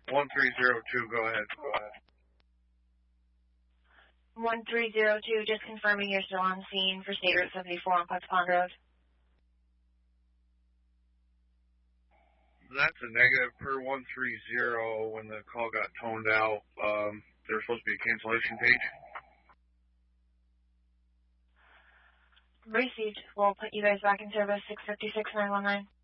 1302, go ahead. 1302, just confirming you're still on scene for State Route 74 on Potts Pond Road. That's a negative per 130 when the call got toned out. There's supposed to be a cancellation page. Received. We'll put you guys back in service, 656-919.